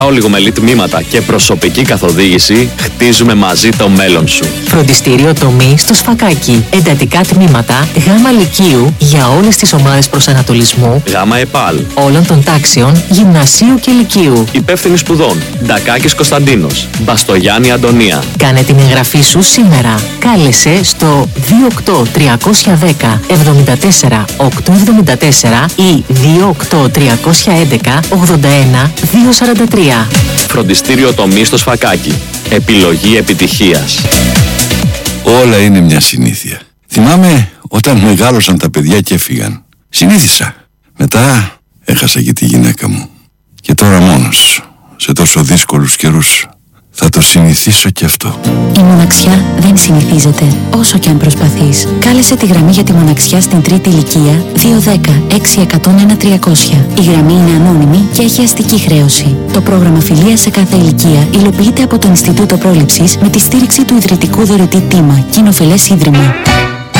Ολιγομελή τμήματα και προσωπική καθοδήγηση, χτίζουμε μαζί το μέλλον σου. Φροντιστήριο τομή στο Σφακάκι. Εντατικά τμήματα Γ' Λυκείου για όλες τις ομάδες προσανατολισμού. Γ' ΕΠΑΛ. Όλων των τάξεων, γυμνασίου και λυκείου. Υπεύθυνοι σπουδών. Ντακάκης Κωνσταντίνος. Μπαστογιάννη Αντωνία. Κάνε την εγγραφή σου σήμερα. Κάλεσε στο 28310 74 874 ή 28311 81 243. Φροντιστήριο τομή στο Σφακάκι. Επιλογή επιτυχίας. Όλα είναι μια συνήθεια. Θυμάμαι όταν μεγάλωσαν τα παιδιά και έφυγαν. Συνήθισα. Μετά έχασα και τη γυναίκα μου. Και τώρα μόνος, σε τόσο δύσκολους καιρούς, θα το συνηθίσω και αυτό. Η μοναξιά δεν συνηθίζεται, όσο και αν προσπαθείς. Κάλεσε τη γραμμή για τη μοναξιά στην τρίτη ηλικία 210-6101-300. Η γραμμή είναι ανώνυμη και έχει αστική χρέωση. Το πρόγραμμα φιλίας σε κάθε ηλικία υλοποιείται από το Ινστιτούτο Πρόληψης με τη στήριξη του ιδρυτικού δωρητή Τίμα, κοινοφελές ίδρυμα.